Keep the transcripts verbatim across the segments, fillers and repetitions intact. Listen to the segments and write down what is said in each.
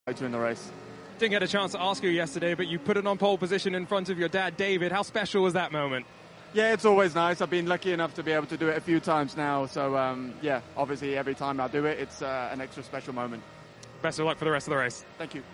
during the race. Didn't get a chance to ask you yesterday, but you put it on pole position in front of your dad, David. How special was that moment? Yeah, it's always nice. I've been lucky enough to be able to do it a few times now. So, um, yeah, obviously every time I do it, it's uh, an extra special moment. Best of luck for the rest of the race. Thank you.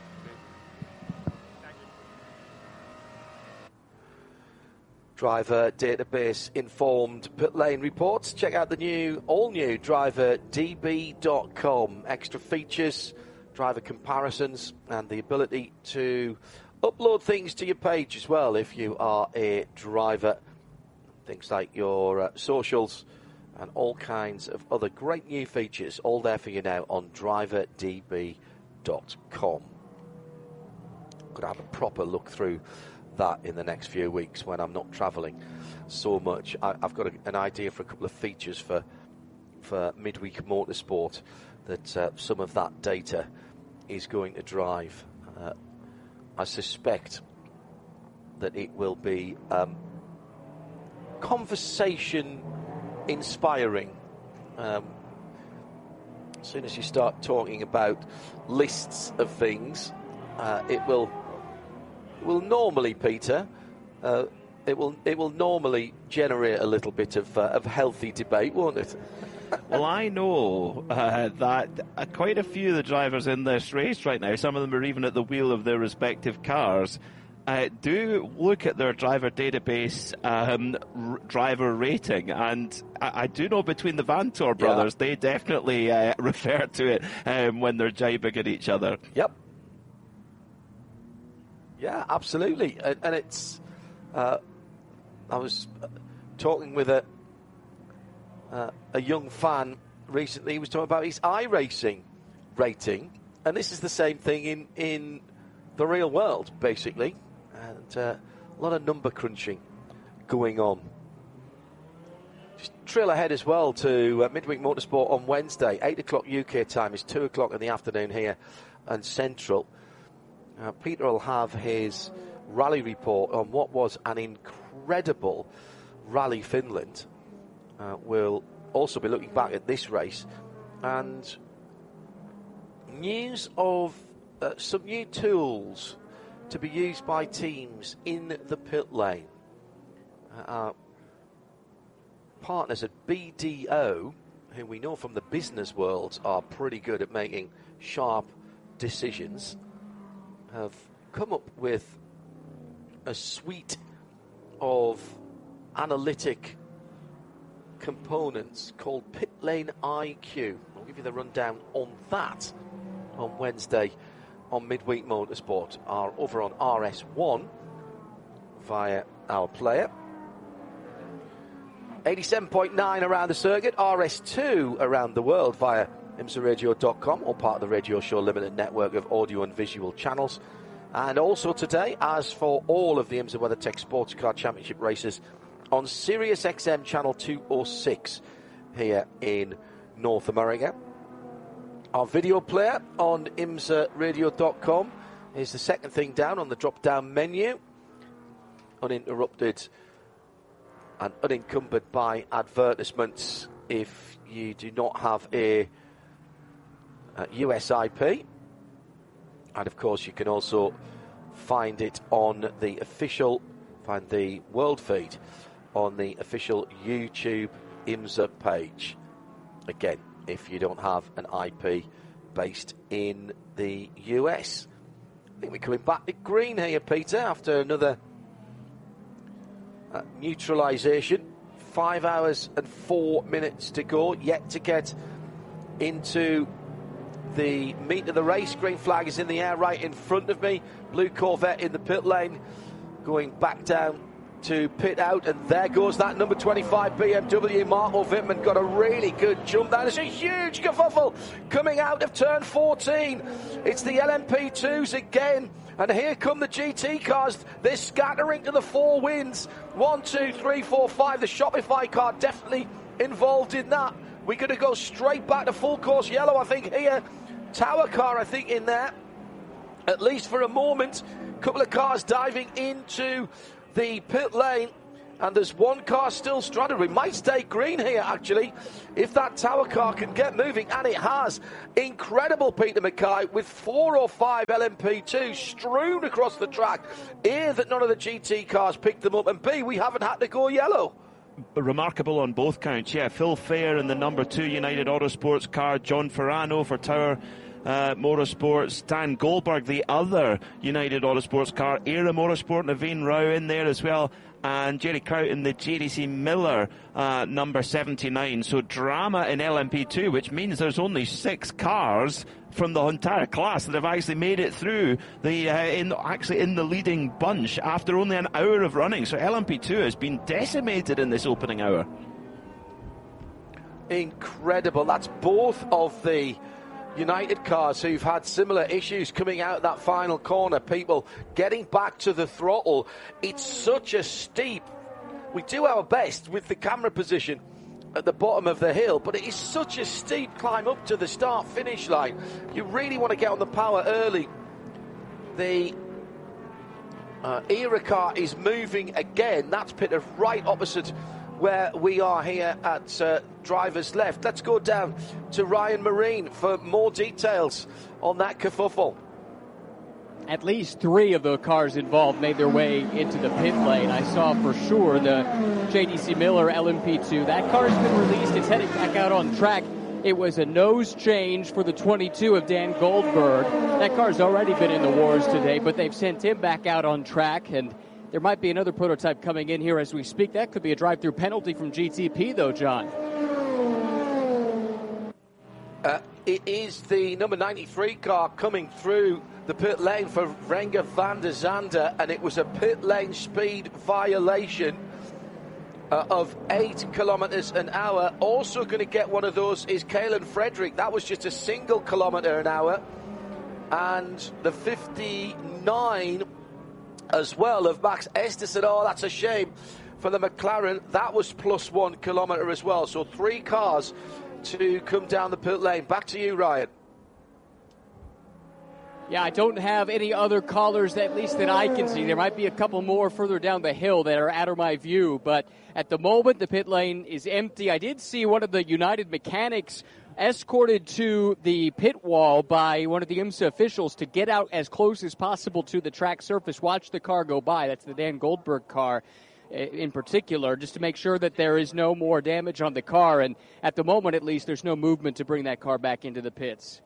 Driver database informed pit lane reports. Check out the new, all new driver d b dot com. Extra features, driver comparisons, and the ability to upload things to your page as well if you are a driver. Things like your uh, socials and all kinds of other great new features, all there for you now on driver d b dot com. Could have a proper look through that in the next few weeks when I'm not travelling so much. I, I've got a, an idea for a couple of features for for midweek motorsport that uh, some of that data is going to drive. Uh, I suspect that it will be um, conversation inspiring. Um, as soon as you start talking about lists of things, uh, it will will normally, Peter, uh, it will it will normally generate a little bit of uh, of healthy debate, won't it? Well, I know uh, that uh, quite a few of the drivers in this race right now, some of them are even at the wheel of their respective cars, uh, do look at their driver database um, r- driver rating, and I-, I do know between the Vantor brothers, yeah. they definitely uh, refer to it um, when they're jibing at each other. Yep. Yeah, absolutely. And, and it's, uh, I was talking with a uh, a young fan recently. He was talking about his iRacing rating, and this is the same thing in, in the real world, basically. And uh, a lot of number crunching going on. Just trail ahead as well to uh, Midweek Motorsport on Wednesday. eight o'clock U K time is two o'clock in the afternoon here and Central. Uh, Peter will have his rally report on what was an incredible Rally Finland. Uh, we'll also be looking back at this race and news of uh, some new tools to be used by teams in the pit lane. Uh, our partners at B D O, who we know from the business world are pretty good at making sharp decisions, have come up with a suite of analytic components called Pit Lane I Q. I'll give you the rundown on that on Wednesday on Midweek Motorsport. Are over on R S one via our player. eighty-seven point nine around the circuit, R S two around the world via IMSA radio dot com, or part of the Radio Show Limited network of audio and visual channels. And also today, as for all of the IMSA WeatherTech Sports Car Championship races, on Sirius X M channel two oh six here in North America. Our video player on IMSA radio dot com is the second thing down on the drop-down menu, uninterrupted and unencumbered by advertisements if you do not have a Uh, U S I P, and of course you can also find it on the official, find the world feed on the official YouTube IMSA page. Again, if you don't have an I P based in the U S. I think we're coming back to green here, Peter, after another uh, neutralisation. Five hours and four minutes to go, yet to get into the meat of the race. Green flag is in the air right in front of me. Blue Corvette in the pit lane, going back down to pit out, and there goes that number twenty-five B M W. Marco Wittmann got a really good jump. That is a huge kerfuffle coming out of turn fourteen. It's the L M P twos again, and here come the G T cars. They're scattering to the four winds. One, two, three, four, five. The Shopify car definitely involved in that. We're going to go straight back to full course yellow, I think, here. Tower car, I think, in there, at least for a moment. A couple of cars diving into the pit lane. And there's one car still stranded. We might stay green here, actually, if that tower car can get moving, and it has. Incredible, Peter Mackay, with four or five L M P twos strewn across the track. A, that none of the G T cars picked them up, and B, we haven't had to go yellow. Remarkable on both counts, yeah. Phil Fair in the number two United Autosports car, John Ferrano for Tower Uh, Motorsports, Dan Goldberg, the other United Autosports car, Era Motorsport, Naveen Rao in there as well, and Jerry Kraut in the J D C Miller uh, number seventy-nine. So drama in L M P two, which means there's only six cars from the entire class that have actually made it through the uh, in actually in the leading bunch after only an hour of running. So L M P two has been decimated in this opening hour. Incredible. That's both of the United cars who've had similar issues coming out that final corner. People getting back to the throttle. It's such a steep. We do our best with the camera position at the bottom of the hill, but it is such a steep climb up to the start-finish line. You really want to get on the power early. The uh, Era car is moving again. That's pitted right opposite where we are here at uh, driver's left. Let's go down to Ryan Marine for more details on that kerfuffle. At least three of the cars involved made their way into the pit lane. I saw for sure the J D C Miller L M P two. That car's been released. It's heading back out on track. It was a nose change for the twenty-two of Dan Goldberg. That car's already been in the wars today, but they've sent him back out on track, and there might be another prototype coming in here as we speak. That could be a drive-through penalty from G T P, though, John. Uh, it is the number ninety-three car coming through the pit lane for Renger van der Zande, and it was a pit lane speed violation uh, of eight kilometres an hour. Also going to get one of those is Kalen Frederick. That was just a single kilometre an hour. And the fifty-nine as well of Max Esterson. Oh, that's a shame for the McLaren. That was plus one kilometre as well. So three cars to come down the pit lane. Back to you, Ryan. Yeah, I don't have any other callers, at least that I can see. There might be a couple more further down the hill that are out of my view, but at the moment the pit lane is empty. I did see one of the United mechanics escorted to the pit wall by one of the IMSA officials to get out as close as possible to the track surface. Watch the car go by. That's the Dan Goldberg car in particular, just to make sure that there is no more damage on the car. And at the moment, at least, there's no movement to bring that car back into the pits.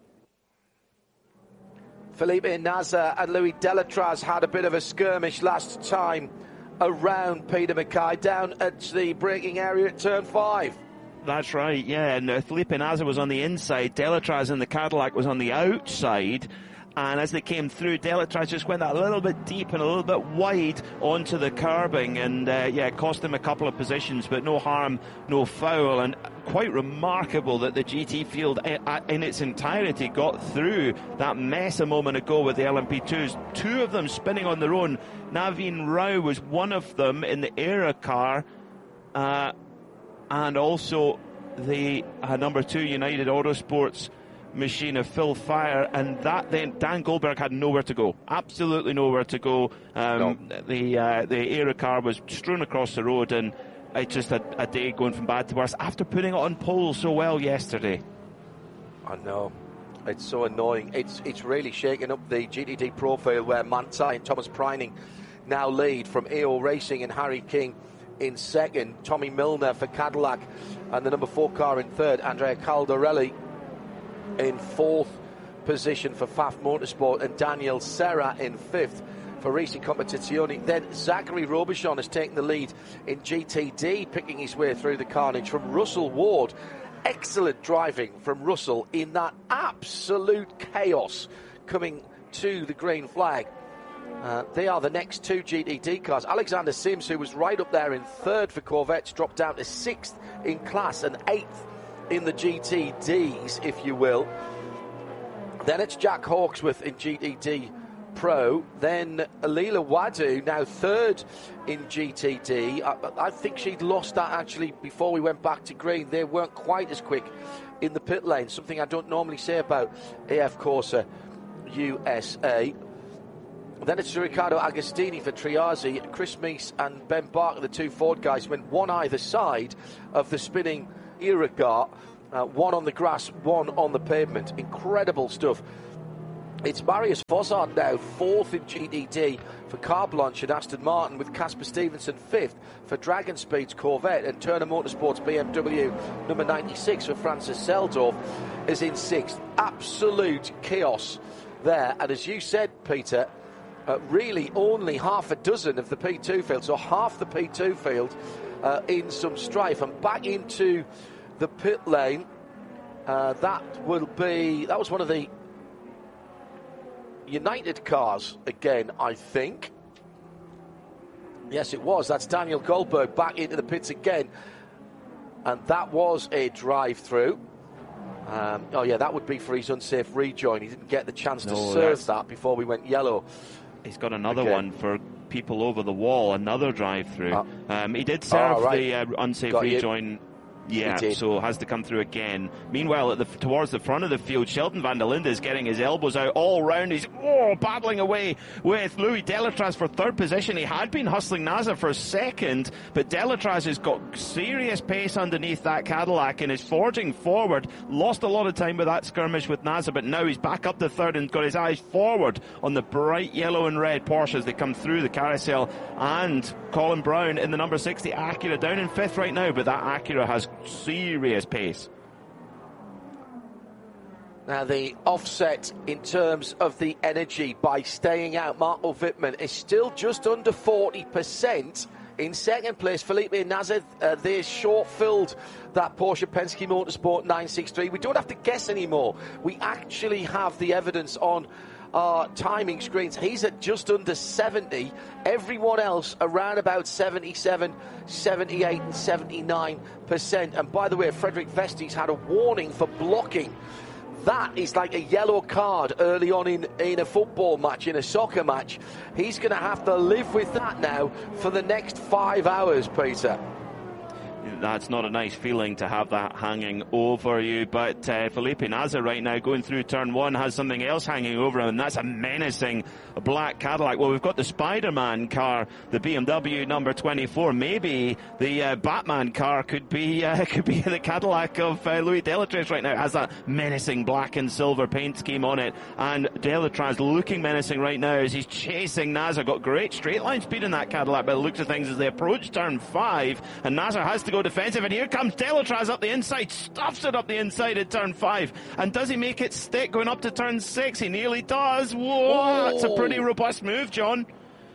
Felipe Nasr and Louis Delatraz had a bit of a skirmish last time around Peter Mackay down at the braking area at turn five. That's right, yeah. And uh, Felipe Nasr was on the inside. Delatraz in the Cadillac was on the outside. And as they came through, Delatraz just went a little bit deep and a little bit wide onto the curbing. And, uh, yeah, it cost him a couple of positions, but no harm, no foul. And quite remarkable that the G T field in its entirety got through that mess a moment ago with the L M P twos. Two of them spinning on their own. Naveen Rao was one of them in the Era car. Uh, and also the uh, number two United Autosports machine of Phil Fire, and that then Dan Goldberg had nowhere to go, absolutely nowhere to go. Um, no. The uh, the Era car was strewn across the road, and it's just a, a day going from bad to worse after putting it on pole so well yesterday. I know. It's so annoying. It's it's really shaking up the G T D profile where Manthey and Thomas Preining now lead from A O Racing and Harry King in second, Tommy Milner for Cadillac, and the number four car in third, Andrea Caldarelli in fourth position for F A F Motorsport, and Daniel Serra in fifth for Racing Competizione. Then Zachary Robichon has taken the lead in G T D, picking his way through the carnage from Russell Ward. Excellent driving from Russell in that absolute chaos coming to the green flag. Uh, they are the next two G T D cars. Alexander Sims, who was right up there in third for Corvettes, dropped down to sixth in class and eighth in the G T Ds, if you will. Then it's Jack Hawksworth in G T D Pro. Then Alila Wadu, now third in G T D. I, I think she'd lost that actually before we went back to green. They weren't quite as quick in the pit lane, something I don't normally say about A F Corsa U S A. Then it's Riccardo Agostini for Triazzi. Chris Meese and Ben Barker, the two Ford guys, went one either side of the spinning Irrigar. Uh, one on the grass, one on the pavement. Incredible stuff. It's Marius Fossard now, fourth in G T D for Car Blanche and Aston Martin, with Casper Stevenson fifth for Dragon Speed's Corvette, and Turner Motorsports B M W number ninety-six for Francis Seldorf is in sixth. Absolute chaos there. And as you said, Peter, uh, really only half a dozen of the P two field, so half the P two field uh, in some strife. And back into the pit lane, uh, that will be, that was one of the United cars again, I think. Yes, it was. That's Daniel Goldberg back into the pits again. And that was a drive-through. Um, oh, yeah, that would be for his unsafe rejoin. He didn't get the chance no, to serve that before we went yellow. He's got another again. one for people over the wall, another drive-through. Uh, um, he did serve oh, right. the uh, unsafe got rejoin. You. Yeah, so has to come through again. Meanwhile, at the, towards the front of the field, Sheldon van der Linde is getting his elbows out all round. He's oh, battling away with Louis Delatraz for third position. He had been hustling NASA for second, but Delatraz has got serious pace underneath that Cadillac and is forging forward. Lost a lot of time with that skirmish with NASA, but now he's back up to third and got his eyes forward on the bright yellow and red Porsche as they come through the carousel. And Colin Brown in the number sixty Acura down in fifth right now, but that Acura has serious pace. Now the offset in terms of the energy by staying out Marco Wittmann is still just under forty percent. In second place, Felipe Nasr, uh, they short-filled that Porsche Penske Motorsport nine sixty-three. We don't have to guess anymore. We actually have the evidence on our timing screens. He's at just under seventy. Everyone else around about seventy-seven, seventy-eight and seventy-nine percent. And by the way, Frederick Vesti's had a warning for blocking. That is like a yellow card early on in, in a football match, in a soccer match. He's going to have to live with that now for the next five hours, Peter. That's not a nice feeling to have that hanging over you, but uh, Felipe Nasr right now going through turn one has something else hanging over him, and that's a menacing black Cadillac. Well, we've got the Spider-Man car, the B M W number twenty-four. Maybe the uh, Batman car could be uh, could be the Cadillac of uh, Louis Delatraz right now. It has that menacing black and silver paint scheme on it, and Delatraz looking menacing right now as he's chasing Nasr. Got great straight line speed in that Cadillac by the looks of things as they approach turn five, and Nasr has to go defensive, and here comes Delatraz up the inside, stuffs it up the inside at turn five, and does he make it stick going up to turn six? He nearly does. Whoa, that's a pretty robust move, John.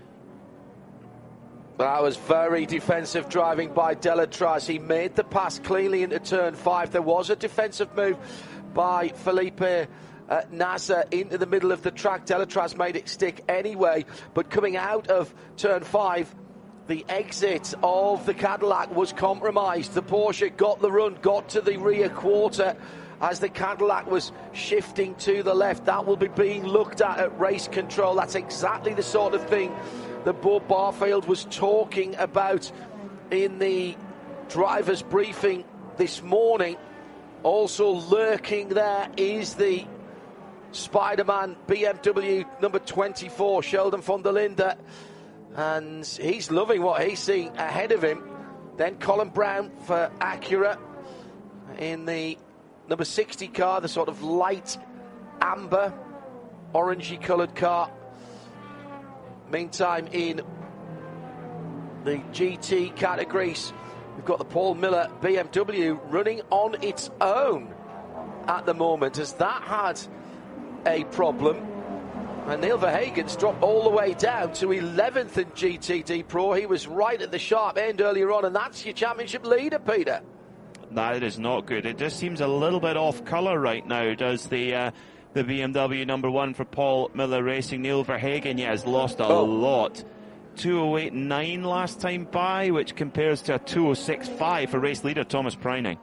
That was very defensive driving by Delatraz. He made the pass cleanly into turn five. There was a defensive move by Felipe uh, Nasr into the middle of the track. Delatraz made it stick anyway, but coming out of turn five, the exit of the Cadillac was compromised. The Porsche got the run, got to the rear quarter as the Cadillac was shifting to the left. That will be being looked at at race control. That's exactly the sort of thing that Bo Barfield was talking about in the driver's briefing this morning. Also lurking there is the Spider-Man B M W number twenty-four, Sheldon van der Linde. And he's loving what he's seeing ahead of him. Then Colin Brown for Acura in the number sixty car, the sort of light amber, orangey coloured car. Meantime, in the G T categories, we've got the Paul Miller B M W running on its own at the moment. Has that had a problem? And Neil Verhagen's dropped all the way down to eleventh in G T D Pro. He was right at the sharp end earlier on, and that's your championship leader, Peter. That is not good. It just seems a little bit off colour right now, does the uh, the B M W number one for Paul Miller Racing. Neil Verhagen, yeah, has lost a oh. lot. two oh eight point nine last time by, which compares to a two oh six point five for race leader Thomas Preining.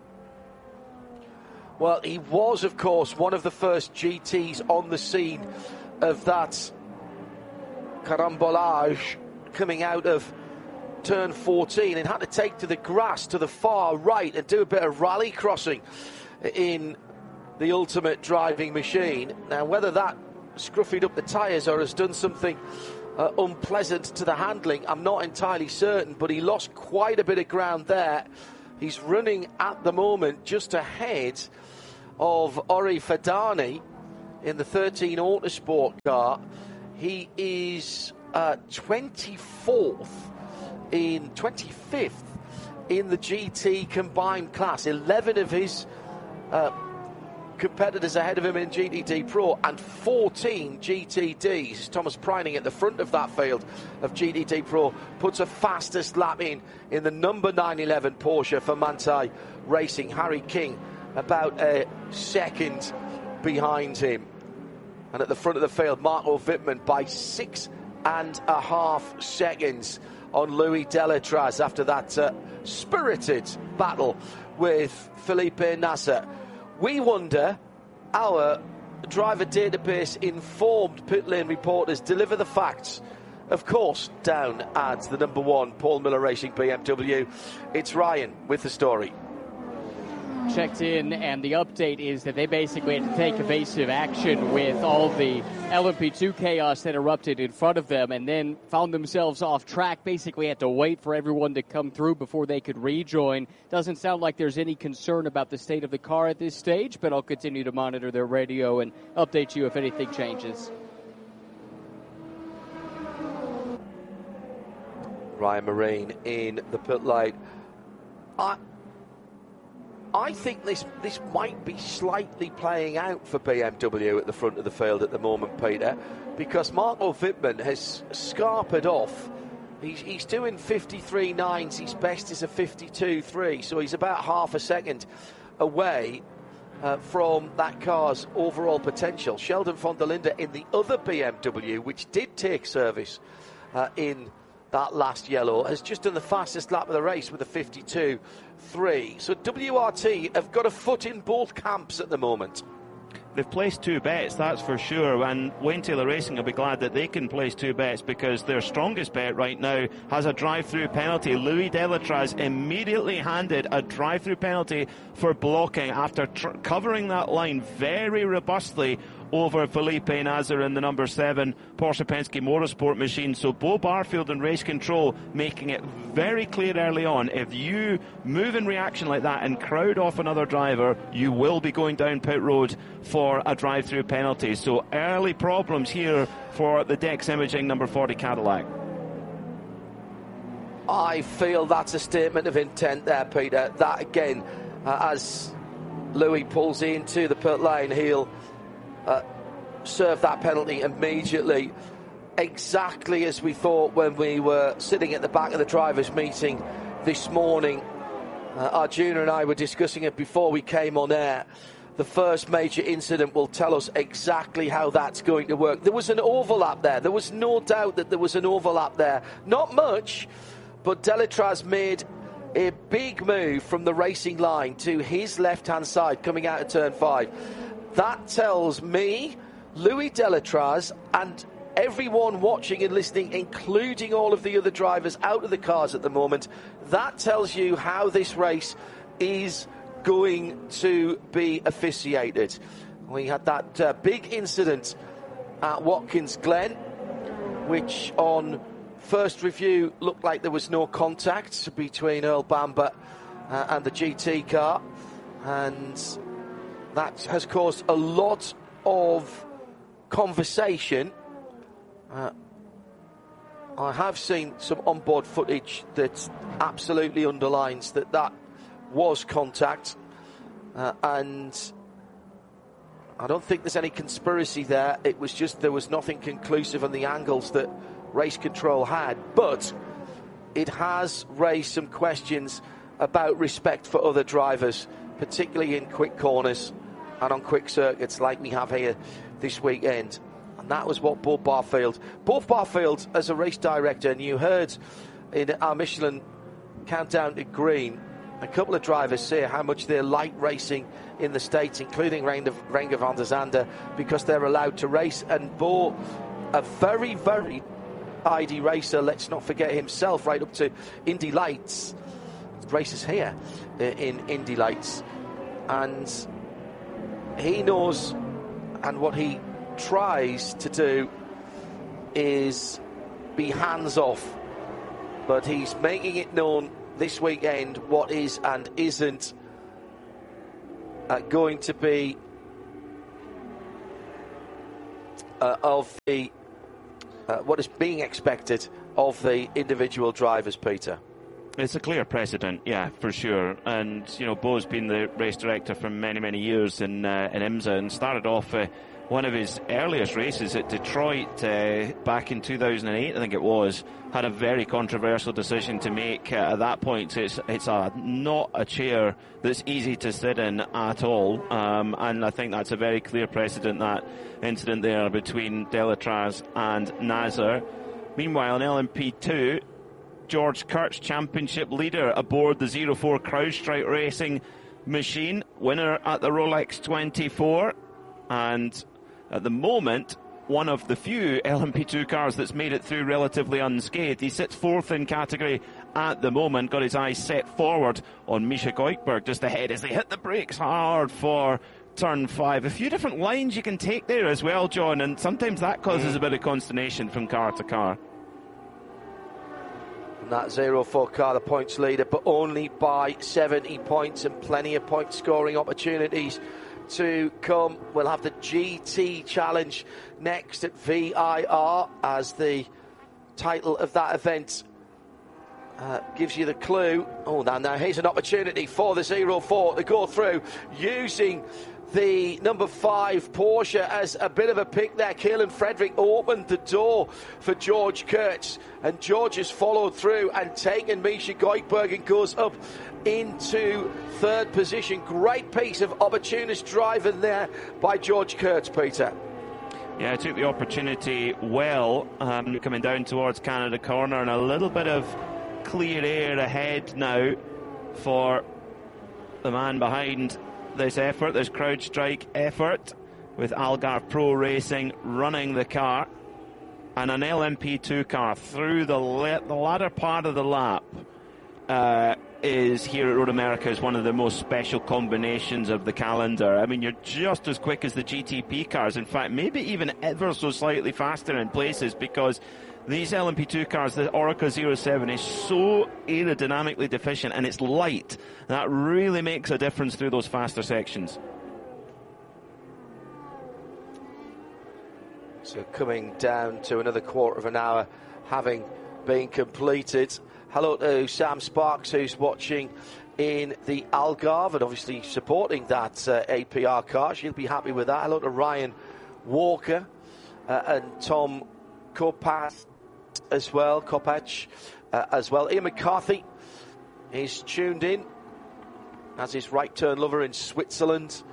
Well, he was, of course, one of the first G Ts on the scene of that carambolage coming out of turn fourteen, and had to take to the grass to the far right and do a bit of rally crossing in the ultimate driving machine. Now, whether that scruffied up the tyres or has done something uh, unpleasant to the handling. I'm not entirely certain, but he lost quite a bit of ground there. He's running at the moment just ahead of Ori Fadani in the thirteen Autosport car. He is uh, twenty-fourth in twenty-fifth in the G T combined class. eleven of his uh, competitors ahead of him in G T D Pro and fourteen G T Ds. Thomas Preining at the front of that field of G T D Pro puts a fastest lap in in the number nine eleven Porsche for Manthey Racing. Harry King about a second behind him. And at the front of the field, Marco Wittmann by six and a half seconds on Louis Delatraz after that uh, spirited battle with Felipe Nasser. We wonder, our driver database informed pit lane reporters deliver the facts. Of course, down at the number one Paul Miller Racing B M W. It's Ryan with the story. Checked in, and the update is that they basically had to take evasive action with all the L M P two chaos that erupted in front of them, and then found themselves off track. Basically had to wait for everyone to come through before they could rejoin. Doesn't sound like there's any concern about the state of the car at this stage, but I'll continue to monitor their radio and update you if anything changes. Ryan Marine in the pit lane. I I think this this might be slightly playing out for B M W at the front of the field at the moment, Peter, because Marco Wittmann has scarpered off. He's, he's doing fifty-three nines. His best is a fifty-two three, so he's about half a second away uh, from that car's overall potential. Sheldon von der Linde in the other B M W, which did take service uh, in that last yellow, has just done the fastest lap of the race with a fifty-two three. So W R T have got a foot in both camps at the moment. They've placed two bets, that's for sure, and Wayne Taylor Racing will be glad that they can place two bets because their strongest bet right now has a drive-through penalty. Louis Delatraz immediately handed a drive-through penalty for blocking after tr- covering that line very robustly over Felipe Nasser in the number seven Porsche Penske Motorsport machine. So Bo Barfield and Race Control making it very clear early on, if you move in reaction like that and crowd off another driver, you will be going down pit road for a drive-through penalty. So early problems here for the Dex Imaging number forty Cadillac. I feel that's a statement of intent there, Peter. That again, uh, as Louis pulls into the pit lane, he'll Uh, serve that penalty immediately, exactly as we thought when we were sitting at the back of the drivers' meeting this morning. Uh, Arjuna and I were discussing it before we came on air. The first major incident will tell us exactly how that's going to work. There was an overlap there. There was no doubt that there was an overlap there. Not much, but Delatraz made a big move from the racing line to his left-hand side coming out of turn five. That tells me, Louis Delatraz, and everyone watching and listening, including all of the other drivers out of the cars at the moment, that tells you how this race is going to be officiated. We had that uh, big incident at Watkins Glen, which on first review looked like there was no contact between Earl Bamber uh, and the G T car, and that has caused a lot of conversation. Uh, I have seen some onboard footage that absolutely underlines that that was contact, uh, and I don't think there's any conspiracy there. It was just there was nothing conclusive on the angles that Race Control had, but it has raised some questions about respect for other drivers, particularly in quick corners and on quick circuits like we have here this weekend. And that was what Bo Barfield, Bo Barfield as a race director, and you heard in our Michelin Countdown to Green, a couple of drivers say how much they like racing in the States, including Renger van der Zande, because they're allowed to race. And Bo, a very, very I D racer, let's not forget himself, right up to Indy Lights, races here in Indy Lights, and he knows, and what he tries to do is be hands-off, but he's making it known this weekend what is and isn't uh, going to be uh, of the uh, what is being expected of the individual drivers, Peter. It's a clear precedent, yeah, for sure. And, you know, Bo's been the race director for many, many years in, uh, in IMSA, and started off uh, one of his earliest races at Detroit uh, back in two thousand eight, I think it was. Had a very controversial decision to make uh, at that point. It's, it's a, not a chair that's easy to sit in at all. Um, and I think that's a very clear precedent, that incident there between Delatraz and Nasser. Meanwhile, in L M P two, George Kurtz, championship leader aboard the zero four CrowdStrike Racing machine, winner at the Rolex twenty-four, and at the moment, one of the few L M P two cars that's made it through relatively unscathed. He sits fourth in category at the moment, got his eyes set forward on Misha Goikberg just ahead as they hit the brakes hard for turn five. A few different lines you can take there as well, John, and sometimes that causes a bit of consternation from car to car. That zero four car, the points leader, but only by seventy points, and plenty of point scoring opportunities to come. We'll have the G T Challenge next at V I R, as the title of that event uh, gives you the clue. Oh, now, now here's an opportunity for the zero four to go through using the number five Porsche as a bit of a pick there. Keelan Frederick opened the door for George Kurtz, and George has followed through and taken Misha Goikberg and goes up into third position. Great piece of opportunist driving there by George Kurtz, Peter. Yeah, took the opportunity well, um, coming down towards Canada Corner, and a little bit of clear air ahead now for the man behind this effort, this CrowdStrike effort, with Algarve Pro Racing running the car, and an L M P two car through the, la- the latter part of the lap uh, is here at Road America is one of the most special combinations of the calendar. I mean, you're just as quick as the G T P cars, in fact maybe even ever so slightly faster in places, because these L M P two cars, the Oreca zero seven, is so aerodynamically deficient, and it's light. That really makes a difference through those faster sections. So coming down to another quarter of an hour having been completed. Hello to Sam Sparks, who's watching in the Algarve and obviously supporting that uh, A P R car. She'll be happy with that. Hello to Ryan Walker uh, and Tom Kopat as well, Kopach uh, as well. Ian McCarthy is tuned in as his right turn lover in Switzerland.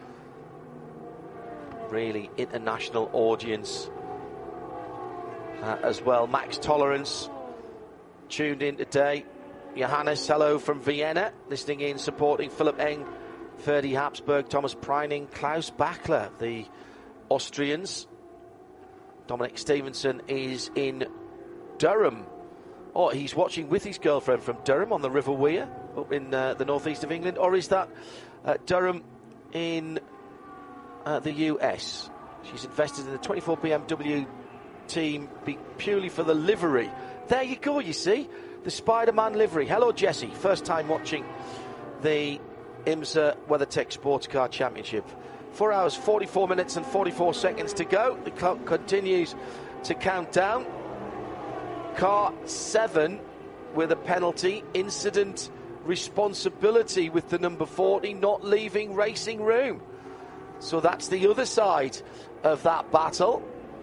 Really international audience uh, as well. Max Tolerance tuned in today. Johannes, hello from Vienna, listening in, supporting Philip Eng, Ferdy Habsburg, Thomas Preining, Klaus Bachler, the Austrians. Dominic Stevenson is in Durham. Oh, he's watching with his girlfriend from Durham on the River Wear up in uh, the northeast of England. Or is that uh, Durham in uh, the U S? She's invested in the twenty-four B M W team purely for the livery. There you go, you see, the Spider-Man livery. Hello, Jesse. First time watching the IMSA WeatherTech Sports Car Championship. Four hours, forty-four minutes and forty-four seconds to go. The clock continues to count down. Car seven with a penalty. Incident responsibility with the number forty not leaving racing room. So that's the other side of that battle.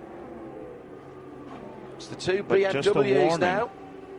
It's the two But B M Ws now.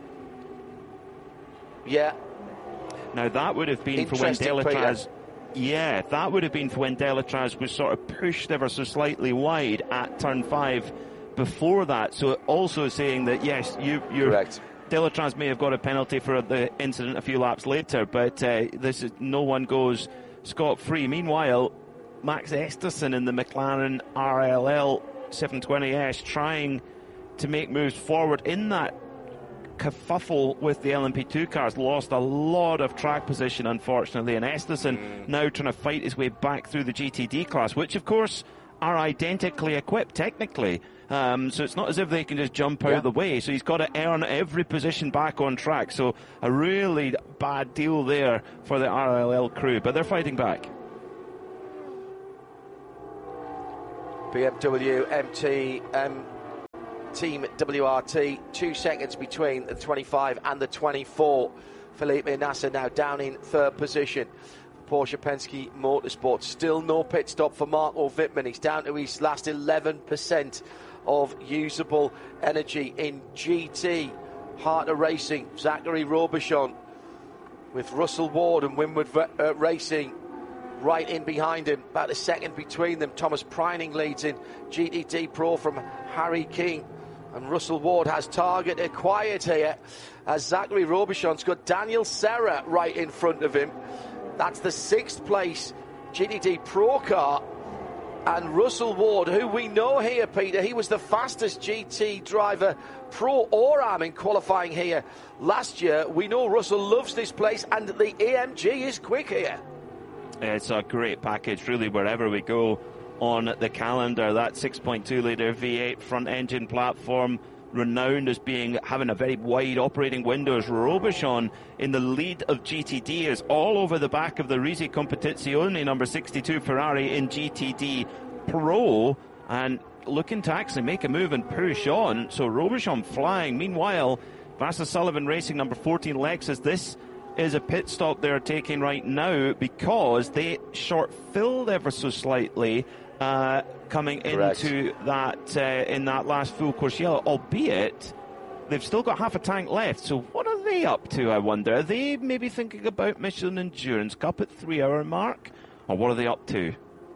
Yeah. Now that would have been for when Delatraz. Yeah, that would have been for when Delatraz was sort of pushed ever so slightly wide at turn five before that. So also saying that, yes, you, you're correct. Delatraz may have got a penalty for the incident a few laps later, but uh, this is, no one goes scot-free. Meanwhile, Max Esterson in the McLaren R L L seven twenty S trying to make moves forward in that kerfuffle with the L M P two cars, lost a lot of track position, unfortunately, and Esterson mm. now trying to fight his way back through the G T D class, which, of course, are identically equipped technically. Um, so it's not as if they can just jump out yeah. of the way. So he's got to earn every position back on track. So a really bad deal there for the R L L crew, but they're fighting back. B M W, M T, um, Team W R T, two seconds between the twenty-five and the twenty-four. Felipe Nasser now down in third position. Porsche Penske Motorsport, still no pit stop for Marco Wittmann. He's down to his last eleven percent of usable energy in G T. Heart of Racing, Zachary Robichon with Russell Ward and Winward uh, Racing right in behind him, about a second between them. Thomas Preining leads in G T D Pro from Harry King, and Russell Ward has targeted quiet here as Zachary Robichon's got Daniel Serra right in front of him. That's the sixth place G T D Pro car, and Russell Ward, who we know here, Peter, he was the fastest G T driver Pro or Am in qualifying here last year. We know Russell loves this place, and the A M G is quick here. It's a great package, really, wherever we go on the calendar. That six point two litre V eight front-engine platform, renowned as being having a very wide operating windows. Robichon in the lead of G T D is all over the back of the Risi Competizione number sixty-two Ferrari in G T D Pro, and looking to actually make a move and push on. So Robichon flying. Meanwhile, Vasser Sullivan Racing number fourteen Lexus, this is a pit stop they're taking right now because they short-filled ever so slightly uh, coming Correct. into that uh, in that last full course yellow, albeit they've still got half a tank left. So what are they up to, I wonder? Are they maybe thinking about Michelin Endurance Cup at three-hour mark? Or what are they up to?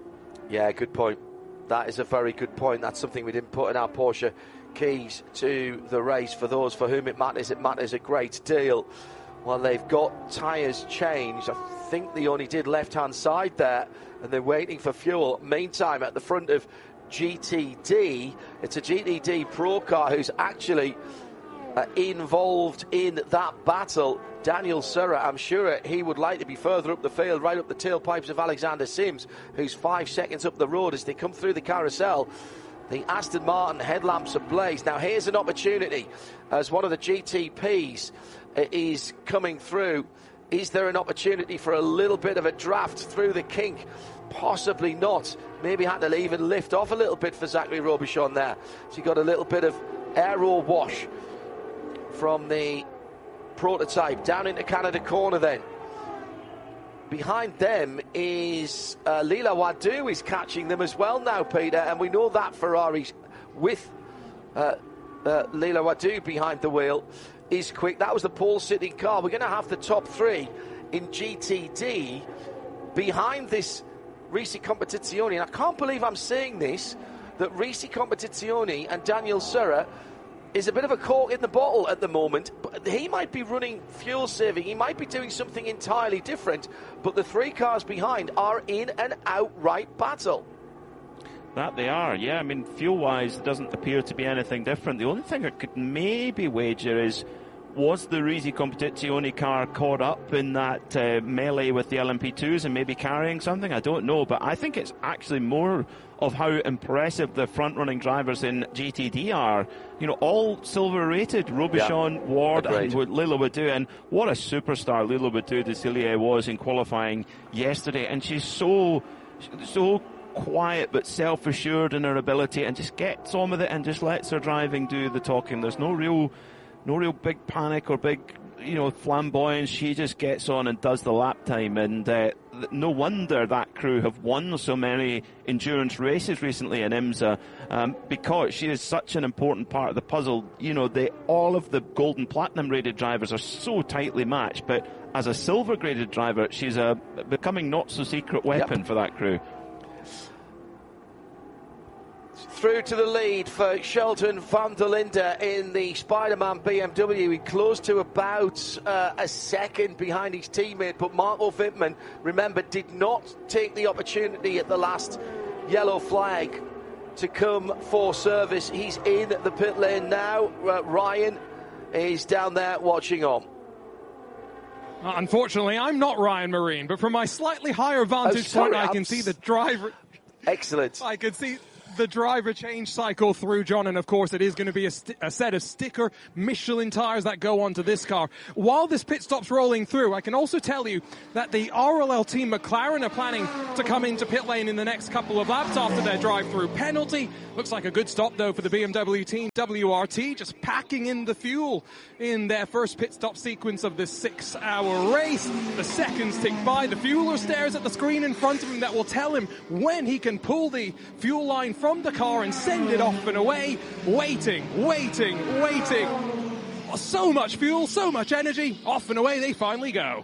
Yeah, good point. That is a very good point. That's something we didn't put in our Porsche keys to the race. For those for whom it matters, it matters a great deal. Well, they've got tyres changed. I think they only did left-hand side there, and they're waiting for fuel. Meantime, at the front of G T D, it's a G T D Pro car who's actually uh, involved in that battle. Daniel Serra, I'm sure he would like to be further up the field, right up the tailpipes of Alexander Sims, who's five seconds up the road as they come through the carousel. The Aston Martin headlamps ablaze. Now, here's an opportunity as one of the G T Ps is coming through. Is there an opportunity for a little bit of a draft through the kink? Possibly not. Maybe had to even lift off a little bit for Zachary Robichon there. So you got a little bit of aero wash from the prototype down into Canada corner then. Behind them is uh, Lila Wadu is catching them as well now, Peter, and we know that Ferrari's with uh, uh, Lila Wadu behind the wheel is quick. That was the pole-sitting car. We're going to have the top three in G T D behind this Risi Competizione. And I can't believe I'm saying this, that Risi Competizione and Daniel Serra is a bit of a cork in the bottle at the moment. But he might be running fuel saving. He might be doing something entirely different. But the three cars behind are in an outright battle. That they are, yeah. I mean, fuel-wise, it doesn't appear to be anything different. The only thing I could maybe wager is, was the Risi Competizione car caught up in that uh, melee with the L M P twos and maybe carrying something? I don't know, but I think it's actually more of how impressive the front-running drivers in G T D are. You know, all silver-rated. Robichon, yeah, Ward, agreed, and Lila Wadu. And what a superstar Lila Wadu de Cillier was in qualifying yesterday. And she's so, so quiet but self-assured in her ability, and just gets on with it and just lets her driving do the talking. There's no real... No real big panic or big, you know, flamboyance. She just gets on and does the lap time. And uh, no wonder that crew have won so many endurance races recently in IMSA, um, because she is such an important part of the puzzle. You know, they, all of the gold and platinum rated drivers are so tightly matched. But as a silver graded driver, she's a becoming not so secret weapon, yep, for that crew. Through to the lead for Shelton van der Linde in the Spider-Man B M W. He close to about uh, a second behind his teammate, but Marco Wittmann, remember, did not take the opportunity at the last yellow flag to come for service. He's in the pit lane now. Uh, Ryan is down there watching on. Uh, unfortunately, I'm not Ryan Marine, but from my slightly hhigher vantage oh, sorry, point, I I'm can see the driver... Excellent. I could see the driver change cycle through, John, and of course it is going to be a, st- a set of sticker Michelin tyres that go onto this car. While this pit stop's rolling through, I can also tell you that the R L L team McLaren are planning to come into pit lane in the next couple of laps after their drive-through penalty. Looks like a good stop, though, for the B M W team. W R T just packing in the fuel in their first pit stop sequence of this six-hour race. The seconds tick by. The fueler stares at the screen in front of him that will tell him when he can pull the fuel line from the car and send it off and away. Waiting, waiting, waiting. So much fuel, so much energy. Off and away they finally go.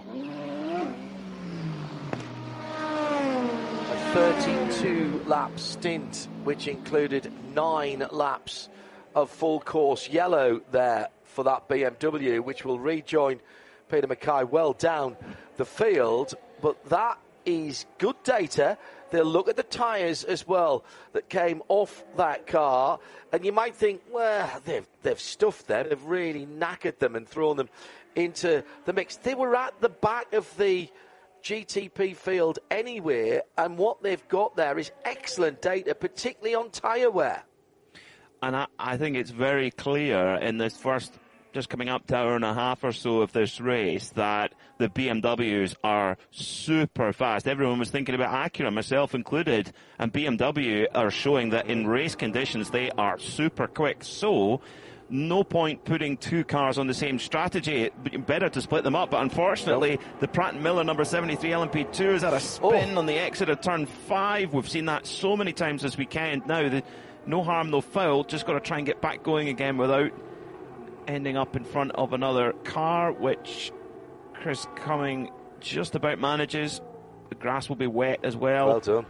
A thirty-two lap stint, which included nine laps of full course yellow there for that B M W, which will rejoin Peter Mackay well down the field. But that is good data. They'll look at the tyres as well that came off that car, and you might think, well, they've, they've stuffed them, they've really knackered them and thrown them into the mix. They were at the back of the G T P field anyway, and what they've got there is excellent data, particularly on tyre wear. And I, I think it's very clear in this first, just coming up to hour and a half or so of this race, that the B M Ws are super fast. Everyone was thinking about Acura, myself included, and B M W are showing that in race conditions they are super quick. So, no point putting two cars on the same strategy. Better to split them up. But unfortunately, the Pratt and Miller number seventy-three L M P two has had a spin oh. on the exit of turn five. We've seen that so many times this weekend. Now, the, no harm, no foul. Just got to try and get back going again without ending up in front of another car, which Chris Cumming just about manages. The grass will be wet as well. Well done.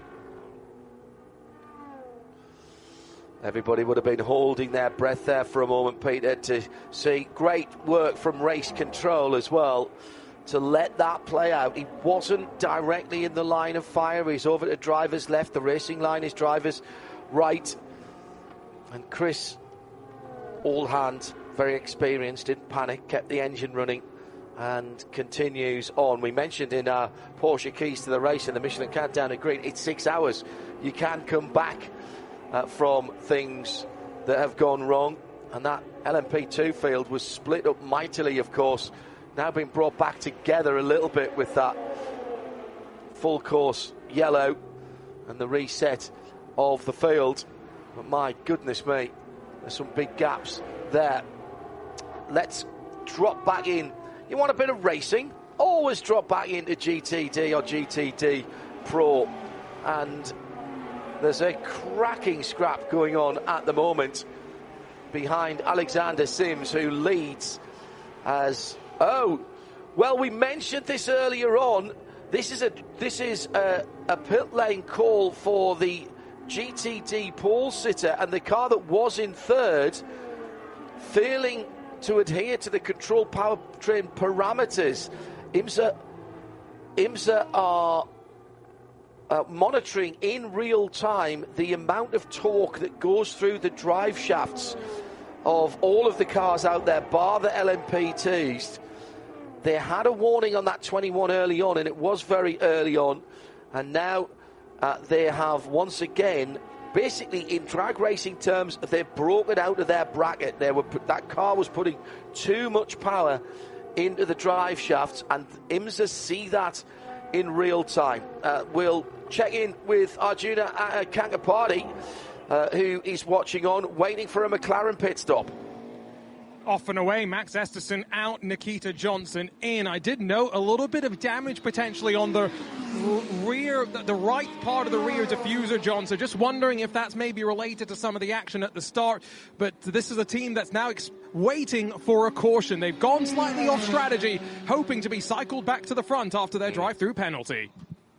Everybody would have been holding their breath there for a moment, Peter, to see great work from race control as well, to let that play out. He wasn't directly in the line of fire. He's over to driver's left. The racing line is driver's right. And Chris, all hand, very experienced, didn't panic, kept the engine running and continues on. We mentioned in our Porsche Keys to the Race and the Michelin Countdown at Green, it's six hours. You can come back uh, from things that have gone wrong. And that L M P two field was split up mightily, of course. Now being brought back together a little bit with that full course yellow and the reset of the field. But my goodness me, there's some big gaps there. Let's drop back in. You want a bit of racing? Always drop back into G T D or G T D Pro. And there's a cracking scrap going on at the moment behind Alexander Sims, who leads as... Oh, well, we mentioned this earlier on. This is a this is a, a pit lane call for the G T D pole sitter, and the car that was in third, failing to adhere to the control powertrain parameters. IMSA, IMSA are uh, monitoring in real time the amount of torque that goes through the drive shafts of all of the cars out there, bar the L M P Ts. They had a warning on that twenty-one early on, and it was very early on. And now uh, they have once again, basically in drag racing terms, they've broken out of their bracket. They were that car was putting too much power into the drive shafts, and IMSA see that in real time. Uh, we'll check in with Arjuna uh, Kankapati, uh, who is watching on, waiting for a McLaren pit stop. Off and away, Max Esterson out, Nikita Johnson in. I did note a little bit of damage potentially on the rear, the right part of the rear diffuser, John. So just wondering if that's maybe related to some of the action at the start. But this is a team that's now ex- waiting for a caution. They've gone slightly off strategy, hoping to be cycled back to the front after their drive-through penalty.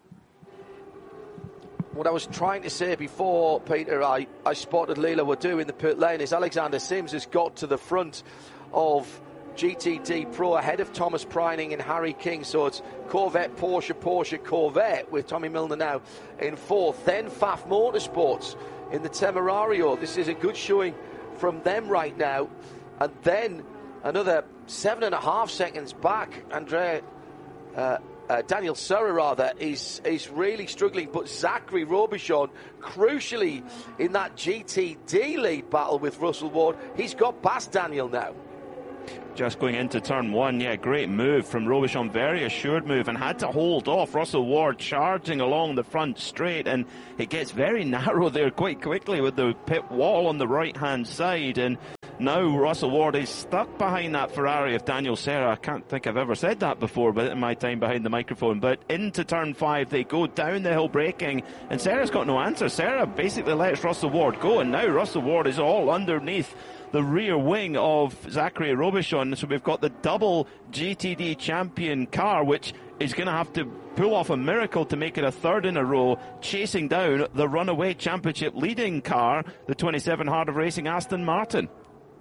What I was trying to say before, Peter, I, I spotted Leela Wadu in the pit lane, is Alexander Sims has got to the front of G T D Pro ahead of Thomas Preining and Harry King. So it's Corvette, Porsche, Porsche, Corvette with Tommy Milner now in fourth. Then F A F Motorsports in the Temerario. This is a good showing from them right now. And then another seven and a half seconds back, Andrea uh, uh, Daniel Serra rather, is is really struggling. But Zachary Robichon, crucially in that G T D lead battle with Russell Ward, he's got past Daniel now. Just going into turn one, yeah, great move from Robichon, very assured move, and had to hold off Russell Ward charging along the front straight, and it gets very narrow there quite quickly with the pit wall on the right-hand side, and now Russell Ward is stuck behind that Ferrari of Daniel Serra. I can't think I've ever said that before, but in my time behind the microphone. But into turn five, they go down the hill braking, and Serra's got no answer. Serra basically lets Russell Ward go, and now Russell Ward is all underneath the rear wing of Zachary Robichon. So we've got the double G T D champion car, which is going to have to pull off a miracle to make it a third in a row, chasing down the runaway championship leading car, the twenty-seven Heart of Racing Aston Martin.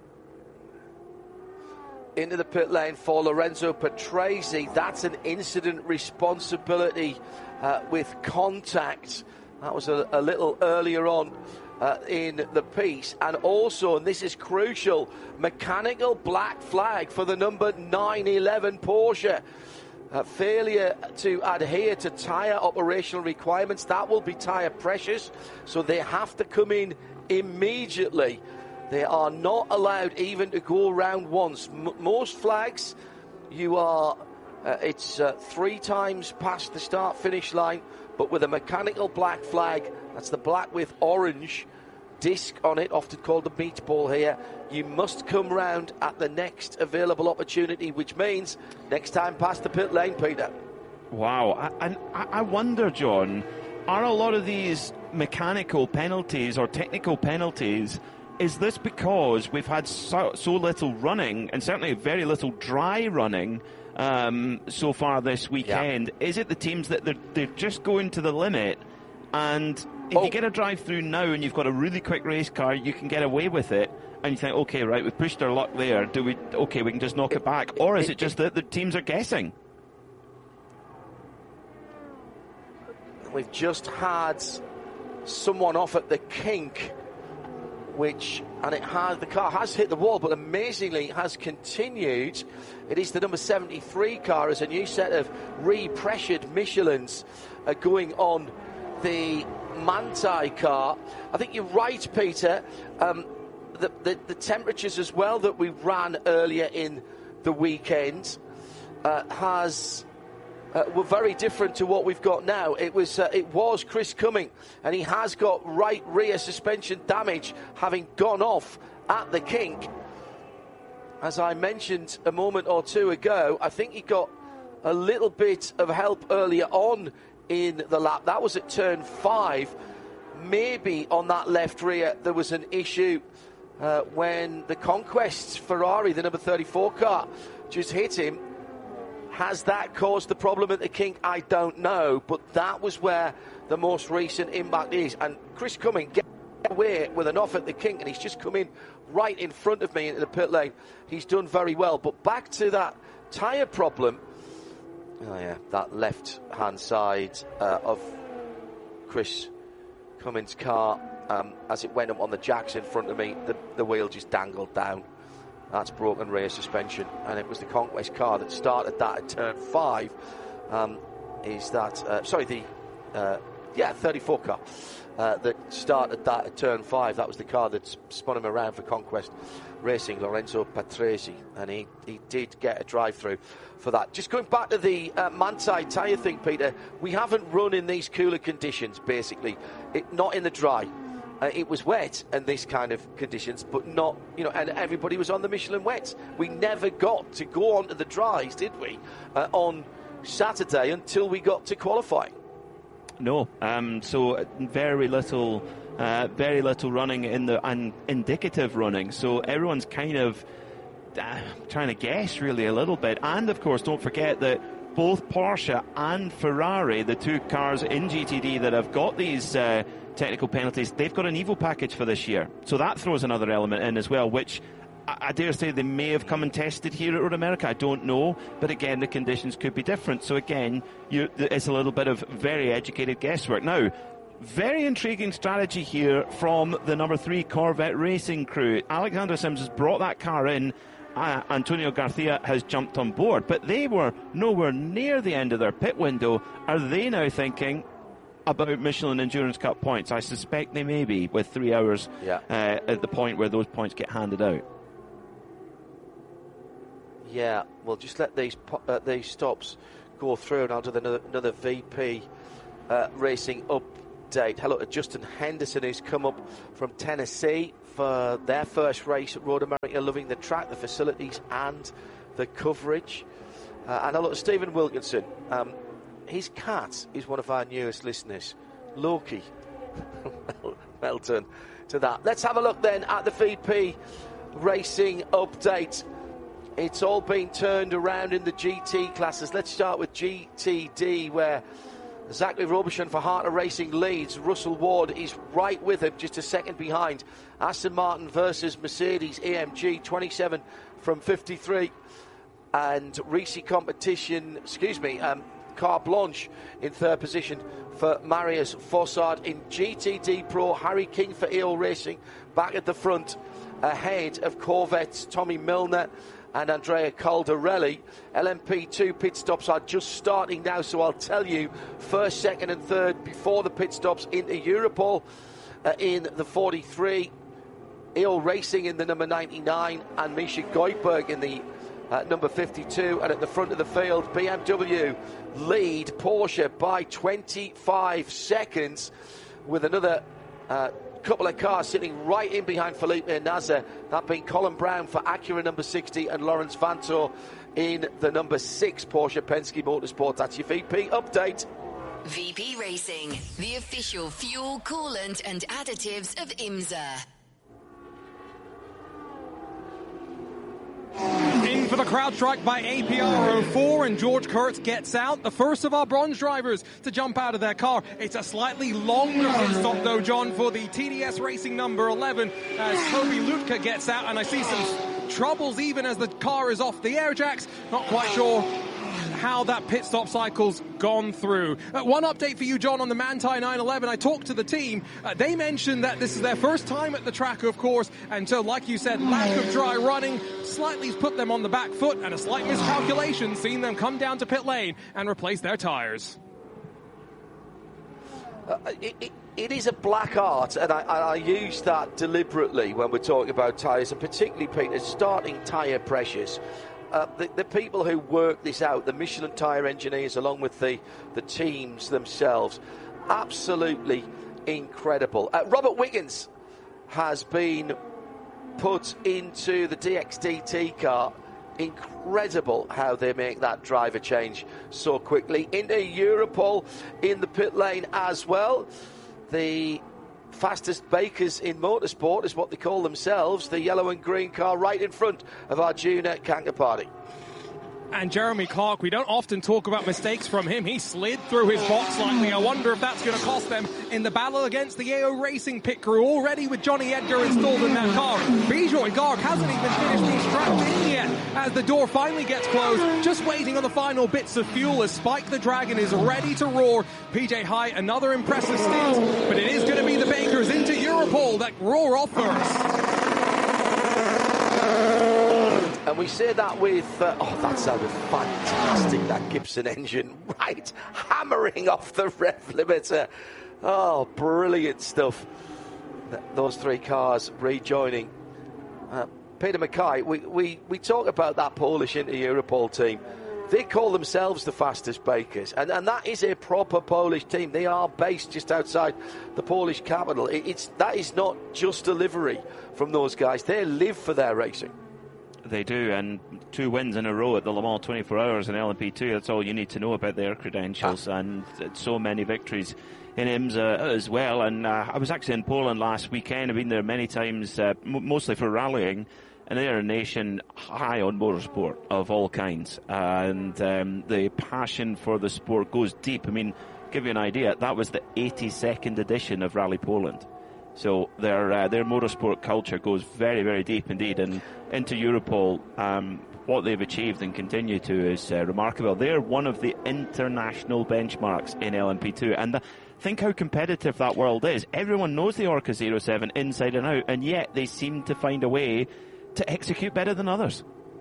Into the pit lane for Lorenzo Patrese. That's an incident responsibility uh, with contact. That was a, a little earlier on uh, in the piece. And also, and this is crucial, mechanical black flag for the number nine eleven Porsche. Uh, failure to adhere to tyre operational requirements. That will be tyre pressures, so they have to come in immediately. They are not allowed even to go around once. M- most flags, you are, uh, it's uh, three times past the start-finish line, but with a mechanical black flag, that's the black with orange disc on it, often called the beach ball here, you must come round at the next available opportunity, which means next time past the pit lane, Peter. Wow, and I, I wonder, John, are a lot of these mechanical penalties or technical penalties, is this because we've had so, so little running, and certainly very little dry running um, so far this weekend? Yeah. Is it the teams that they're, they're just going to the limit, and if oh. you get a drive-through now and you've got a really quick race car, you can get away with it, and you think, okay, right, we've pushed our luck there, do we, okay, we can just knock it back, or is it just that the teams are guessing? We've just had someone off at the kink, which, and it has, the car has hit the wall, but amazingly has continued. It is the number seventy-three car, as a new set of re-pressured Michelins are going on the Manthey car. I think you're right, Peter. Um, the, the, the temperatures as well that we ran earlier in the weekend uh, has... Uh, were very different to what we've got now. It was uh, it was Chris Cumming, and he has got right rear suspension damage, having gone off at the kink. As I mentioned a moment or two ago, I think he got a little bit of help earlier on in the lap. That was at turn five. Maybe on that left rear there was an issue uh, when the Conquest Ferrari, the number thirty-four car, just hit him. Has that caused the problem at the kink? I don't know, but that was where the most recent impact is. And Chris Cumming get away with an off at the kink, and he's just come in right in front of me into the pit lane. He's done very well. But back to that tyre problem. Oh yeah, that left-hand side uh, of Chris Cummings' car, um, as it went up on the jacks in front of me, the, the wheel just dangled down. That's broken rear suspension, and it was the Conquest car that started that at turn five. Um, is that uh, sorry the uh, yeah thirty-four car uh, that started that at turn five? That was the car that spun him around for Conquest Racing, Lorenzo Patrese, and he he did get a drive-through for that. Just going back to the uh, Manthey tyre thing, Peter, we haven't run in these cooler conditions. Basically, it, not in the dry. Uh, it was wet and this kind of conditions, but not, you know, and everybody was on the Michelin wets. We never got to go on to the dries, did we, uh, on Saturday until we got to qualifying? No, um, so very little, uh, very little running in the, and indicative running. So everyone's kind of uh, trying to guess really a little bit. And of course, don't forget that both Porsche and Ferrari, the two cars in G T D that have got these uh, technical penalties, they've got an Evo package for this year. So that throws another element in as well, which I, I dare say they may have come and tested here at Road America. I don't know. But again, the conditions could be different. So again, you, it's a little bit of very educated guesswork. Now, very intriguing strategy here from the number three Corvette Racing crew. Alexander Sims has brought that car in, uh, Antonio Garcia has jumped on board, but they were nowhere near the end of their pit window. Are they now thinking about Michelin Endurance Cup points? I suspect they may be, with three hours yeah. uh, at the point where those points get handed out. Yeah, well, just let these uh, these stops go through, and I'll do another, another V P uh, Racing update. Hello to Justin Henderson, who's come up from Tennessee for their first race at Road America, loving the track, the facilities, and the coverage. Uh, and hello to Stephen Wilkinson. Um, his cat is one of our newest listeners, Loki. well, well done to that. Let's have a look then at the V P Racing update. It's all been turned around in the G T classes. Let's start with G T D, where Zachary Robertson for Harter Racing leads. Russell Ward is right with him, just a second behind. Aston Martin versus Mercedes A M G, twenty-seven from fifty-three. And Risi competition, excuse me, um, Car Blanche in third position for Marius Fossard. In G T D Pro, Harry King for E O Racing back at the front, ahead of Corvette's Tommy Milner and Andrea Caldarelli. L M P two pit stops are just starting now, so I'll tell you first, second and third before the pit stops into Europol uh, in the forty-three, E O Racing in the number ninety-nine, and Misha Goldberg in the uh, number fifty-two. And at the front of the field, B M W lead Porsche by twenty-five seconds, with another uh, couple of cars sitting right in behind Felipe Nasr, that being Colin Brown for Acura number sixty and Lawrence Vantor in the number six Porsche Penske Motorsport. That's your V P update. V P Racing, the official fuel, coolant and additives of IMSA. In for the crowd strike by A P R oh four, and George Kurtz gets out, the first of our bronze drivers to jump out of their car. It's a slightly longer pit stop though, John, for the T D S Racing number eleven, as Toby Lutka gets out, and I see some troubles even as the car is off the air jacks. Not quite sure how that pit stop cycle's gone through. Uh, one update for you, John, on the Manthey nine eleven. I talked to the team. Uh, they mentioned that this is their first time at the track, of course, and so, like you said, lack of dry running slightly put them on the back foot, and a slight miscalculation seen them come down to pit lane and replace their tyres. Uh, it, it, it is a black art, and I, I use that deliberately when we're talking about tyres, and particularly, Peter, starting tyre pressures. Uh, the, the people who work this out, the Michelin tyre engineers, along with the, the teams themselves, absolutely incredible. Uh, Robert Wiggins has been put into the D X D T car. Incredible how they make that driver change so quickly. Into Europol in the pit lane as well. The fastest bakers in motorsport is what they call themselves. The yellow and green car right in front of Arjuna Kankapati. And Jeremy Clark, we don't often talk about mistakes from him. He slid through his box slightly. I wonder if that's going to cost them in the battle against the A O Racing pit crew, already with Johnny Edgar installed in that car. Bijoy Garg hasn't even finished being strapped in yet as the door finally gets closed. Just waiting on the final bits of fuel as Spike the Dragon is ready to roar. P J High, another impressive stint, but it is going to be the Bakers into Europol that roar off first. And we say that with, uh, oh, that sounded fantastic, that Gibson engine, right, hammering off the rev limiter. Oh, brilliant stuff. Those three cars rejoining. Uh, Peter Mackay, we, we, we talk about that Polish Inter Europol team. They call themselves the fastest bakers, and, and that is a proper Polish team. They are based just outside the Polish capital. It, it's that is not just a livery from those guys. They live for their racing. They do, and two wins in a row at the Le Mans twenty-four hours in L M P two, that's all you need to know about their credentials, ah. and so many victories in IMSA as well. And uh, I was actually in Poland last weekend. I've been there many times, uh, m- mostly for rallying, and they're a nation high on motorsport of all kinds, and um, the passion for the sport goes deep. I mean, give you an idea, that was the eighty-second edition of Rally Poland. So their uh, their motorsport culture goes very, very deep indeed. And into Europol, um, what they've achieved and continue to is uh, remarkable. They're one of the international benchmarks in L M P two. And the, think how competitive that world is. Everyone knows the Orca zero seven inside and out, and yet they seem to find a way to execute better than others.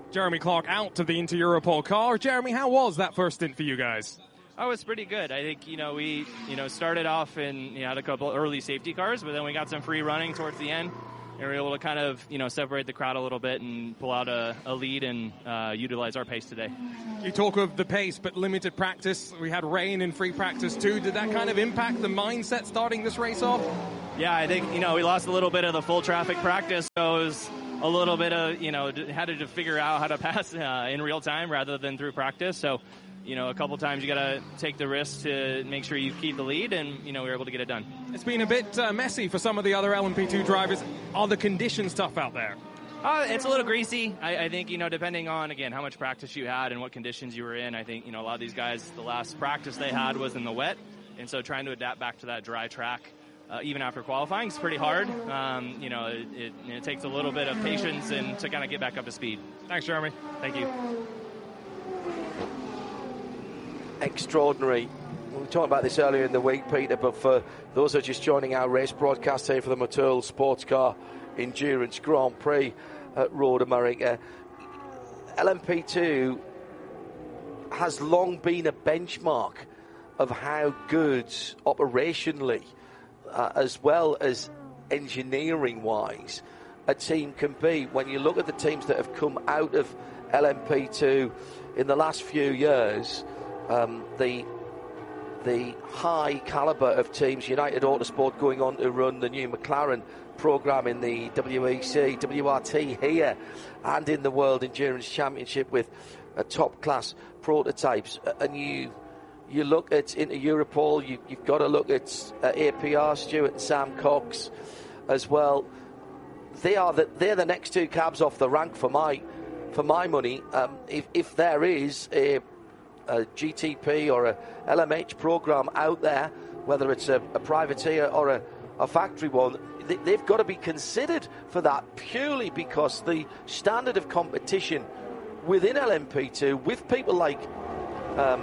Jeremy Clark out of the Inter Europol car. Jeremy, how was that first stint for you guys? Oh, it's pretty good. I think, you know, we, you know, started off in, you know, had a couple early safety cars, but then we got some free running towards the end. And we were able to kind of, you know, separate the crowd a little bit and pull out a, a lead and uh, utilize our pace today. You talk of the pace, but limited practice. We had rain in free practice too. Did that kind of impact the mindset starting this race off? Yeah, I think, you know, we lost a little bit of the full traffic practice, so it was a little bit of, you know, had to figure out how to pass uh, in real time rather than through practice. So, you know, a couple times you got to take the risk to make sure you keep the lead, and, you know, we were able to get it done. It's been a bit uh, messy for some of the other L M P two drivers. Are the conditions tough out there? Uh, it's a little greasy. I, I think, you know, depending on, again, how much practice you had and what conditions you were in, I think, you know, a lot of these guys, the last practice they had was in the wet, and so trying to adapt back to that dry track, uh, even after qualifying, is pretty hard. Um, you know, it, it, it takes a little bit of patience and to kind of get back up to speed. Thanks, Jeremy. Thank you. Extraordinary. We were talking about this earlier in the week, Peter, but for those who are just joining our race broadcast here for the Motul Sports Car Endurance Grand Prix at Road America, L M P two has long been a benchmark of how good operationally, uh, as well as engineering-wise, a team can be. When you look at the teams that have come out of L M P two in the last few years, Um, the the high calibre of teams, United Autosport going on to run the new McLaren programme in the W E C, W R T here, and in the World Endurance Championship with uh, top-class prototypes. Uh, and you you look at Inter Europol, you, you've got to look at uh, A P R, Stuart and Sam Cox as well. They are the, they're the next two cabs off the rank for my for my money. Um, if if there is a a G T P or a L M H program out there, whether it's a, a privateer or a, a factory one, they, they've got to be considered for that, purely because the standard of competition within L M P two, with people like um,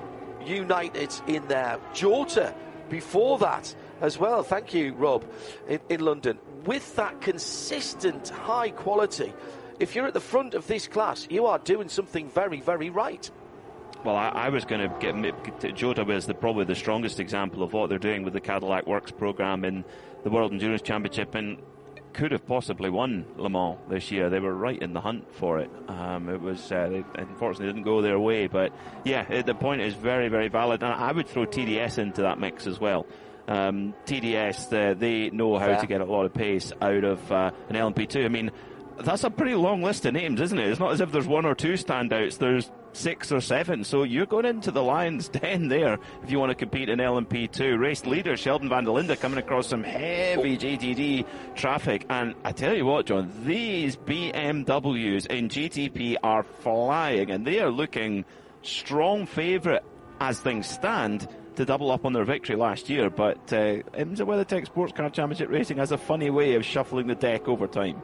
United in there, Jota before that as well, thank you, Rob, in, in London, with that consistent high quality, if you're at the front of this class, you are doing something very, very right. Well, I, I was going to get Jota was the, probably the strongest example of what they're doing with the Cadillac Works program in the World Endurance Championship, and could have possibly won Le Mans this year. They were right in the hunt for it. Um, it was uh, they unfortunately didn't go their way, but yeah, it, the point is very, very valid, and I would throw T D S into that mix as well. Um, T D S, the, they know how Fair. to get a lot of pace out of uh, an L M P two. I mean, that's a pretty long list of names, isn't it? It's not as if there's one or two standouts. There's six or seven. So you're going into the lion's den there if you want to compete in L M P two. Race leader Sheldon van der Linde coming across some heavy G T D traffic. And I tell you what, John, these B M Ws in G T P are flying, and they are looking strong favourite as things stand to double up on their victory last year. But uh, IMSA WeatherTech Sports Car Championship Racing has a funny way of shuffling the deck over time.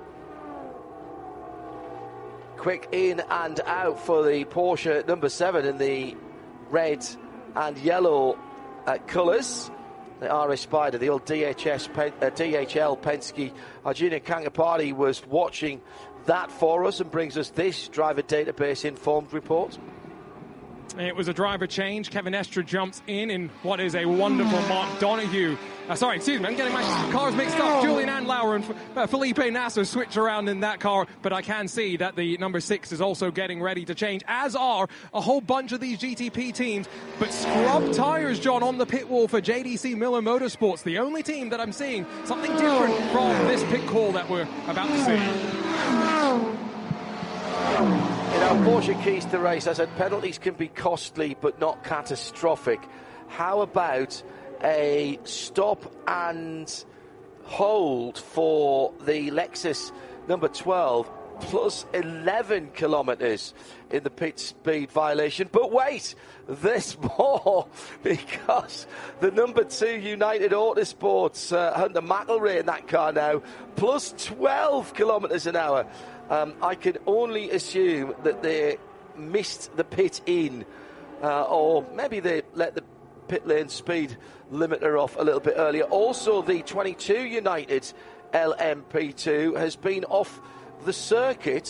Quick in and out for the Porsche number seven in the red and yellow uh, colours. The R S Spider, the old D H S, uh, D H L Penske. Arjuna Kangapati was watching that for us and brings us this driver database informed report. It was a driver change. Kevin Estre jumps in in what is a wonderful Mark Donoghue. Uh, sorry, excuse me, I'm getting my cars mixed up. Julian Andlauer and uh, Felipe Nasser switch around in that car, but I can see that the number six is also getting ready to change, as are a whole bunch of these G T P teams. But scrub tyres, John, on the pit wall for J D C Miller Motorsports, the only team that I'm seeing something different from this pit call that we're about to see. In our Porsche Keys to Race, I said penalties can be costly but not catastrophic. How about a stop and hold for the Lexus number twelve, plus eleven kilometres in the pit speed violation? But wait, there's more, because the number two United Autosports, uh, Hunter McElrea in that car now, plus twelve kilometres an hour. Um, I can only assume that they missed the pit in, uh, or maybe they let the pit lane speed limiter off a little bit earlier. Also, the twenty-two United L M P two has been off the circuit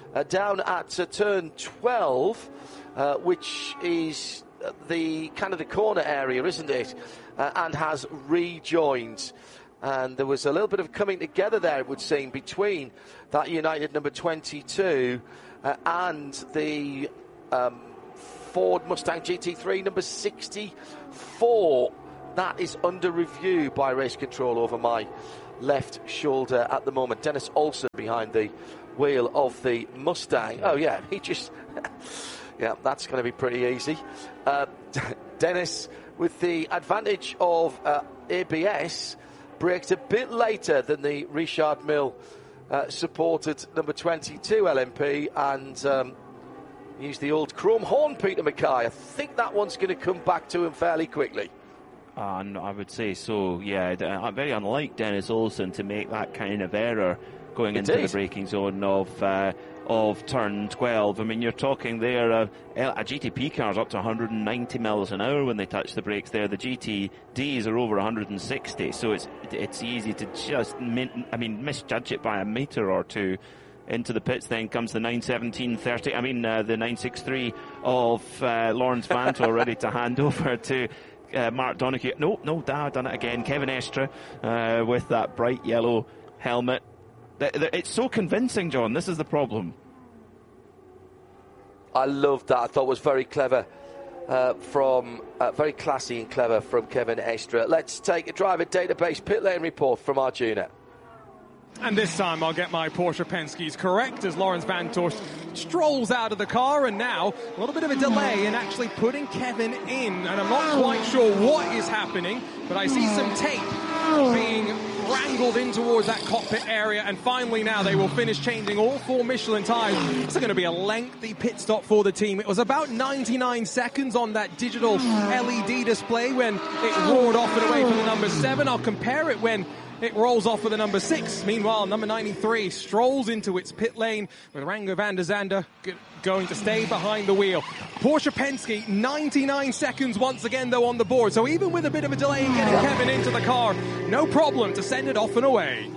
uh, down at uh, turn twelve, uh, which is the kind of the corner area, isn't it? Uh, and has rejoined. And there was a little bit of coming together there, it would seem, between that United number twenty-two uh, and the um, Ford Mustang G T three number sixty-four. That is under review by race control over my left shoulder at the moment. Dennis Olsen behind the wheel of the Mustang. Oh, yeah, he just... yeah, that's going to be pretty easy. Uh, Dennis, with the advantage of uh, A B S, braked a bit later than the Richard Mille uh, supported number twenty-two L M P and um, used the old chrome horn, Peter Mackay. I think that one's going to come back to him fairly quickly. Uh, no, I would say so, yeah. Uh, very unlike Dennis Olsen to make that kind of error going Indeed. into the braking zone of uh, of turn twelve. I mean, you're talking there, uh, a G T P car's up to one hundred ninety miles an hour when they touch the brakes there. The G T Ds are over one hundred sixty, so it's it's easy to just, min- I mean, misjudge it by a metre or two. Into the pits then comes the nine seventeen thirty, I mean, uh, the nine sixty-three of uh, Lawrence Vanthoor ready to hand over to uh, Mark Donoghue. No, no, I've done it again. Kevin Estre uh, with that bright yellow helmet. It's so convincing, John. This is the problem. I loved that. I thought it was very clever uh, from, uh, very classy and clever from Kevin Estre. Let's take a driver database pit lane report from Arjuna. And this time I'll get my Porsche Penske's correct as Lawrence Vanthoor strolls out of the car, and now a little bit of a delay in actually putting Kevin in, and I'm not quite sure what is happening, but I see some tape being wrangled in towards that cockpit area, and finally now they will finish changing all four Michelin tyres. It's going to be a lengthy pit stop for the team. It was about ninety-nine seconds on that digital L E D display when it roared off and away from the number seven. I'll compare it when it rolls off with the number six. Meanwhile, number ninety-three strolls into its pit lane with Rango van der Zande going to stay behind the wheel. Porsche Penske, ninety-nine seconds once again, though, on the board. So even with a bit of a delay in getting Kevin into the car, no problem to send it off and away.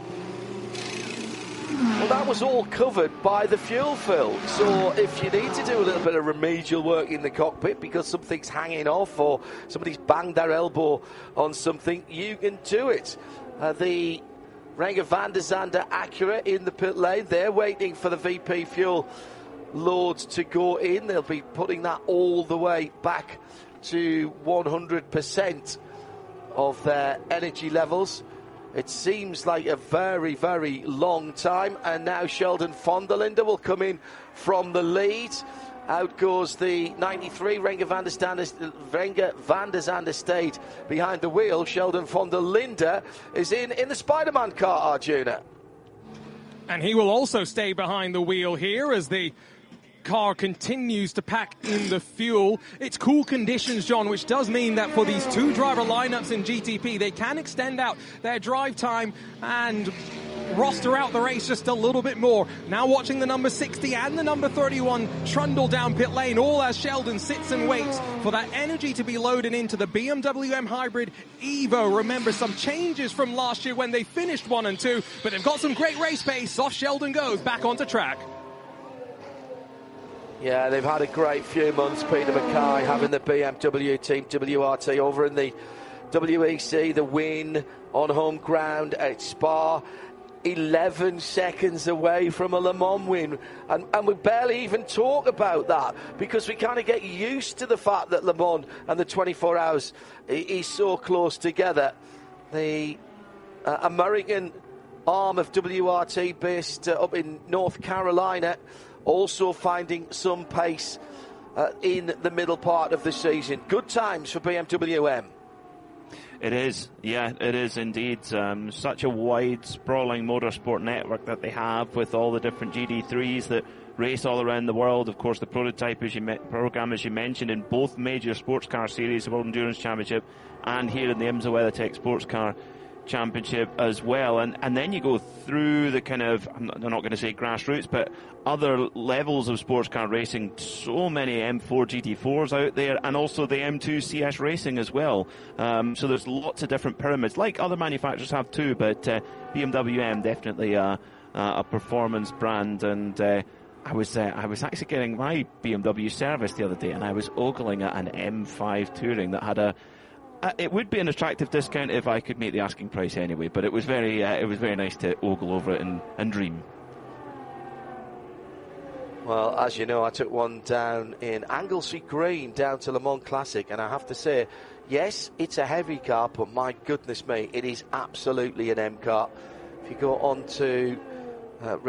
Well, that was all covered by the fuel fill. So if you need to do a little bit of remedial work in the cockpit because something's hanging off or somebody's banged their elbow on something, you can do it. Uh, the Rango van der Zande Acura in the pit lane. They're waiting for the V P fuel load to go in. They'll be putting that all the way back to one hundred percent of their energy levels. It seems like a very, very long time. And now Sheldon von der Linde will come in from the lead. Out goes the ninety-three. Renger van der Zande, Renger van der Zande stayed behind the wheel. Sheldon von der Linde is in in the Spider-Man car, Arjuna. And he will also stay behind the wheel here as the car continues to pack in the fuel. It's cool conditions, John, which does mean that for these two driver lineups in G T P, they can extend out their drive time and roster out the race just a little bit more. Now watching the number sixty and the number thirty-one trundle down pit lane, all as Sheldon sits and waits for that energy to be loaded into the B M W M Hybrid Evo. Remember, some changes from last year when they finished one and two, but they've got some great race pace. Off Sheldon goes, back onto track. Yeah, they've had a great few months, Peter Mackay, having the B M W team W R T over in the W E C, the win on home ground at Spa. eleven seconds away from a Le Mans win, and, and we barely even talk about that because we kind of get used to the fact that Le Mans and the twenty-four hours is so close together. The uh, American arm of W R T based uh, up in North Carolina also finding some pace uh, in the middle part of the season. Good times for B M W M. It is, yeah, it is indeed. Um, such a wide, sprawling motorsport network that they have with all the different G D threes that race all around the world. Of course, the prototype as you me- program, as you mentioned, in both major sports car series, the World Endurance Championship, and here in the IMSA WeatherTech Sports Car Championship as well. And and then you go through the kind of, I'm not, I'm not going to say grassroots, but other levels of sports car racing. So many M four G T fours out there, and also the M two C S Racing as well. Um, so there's lots of different pyramids, like other manufacturers have too, but uh, B M W M definitely uh, uh, a performance brand, and uh, I was uh, I was actually getting my B M W service the other day, and I was ogling at an M five Touring that had a. Uh, it would be an attractive discount if I could meet the asking price anyway, but it was very uh, it was very nice to ogle over it and, and dream. Well, as you know, I took one down in Anglesey Green down to Le Mans Classic, and I have to say, yes, it's a heavy car, but my goodness me, it is absolutely an M car. If you go on to uh,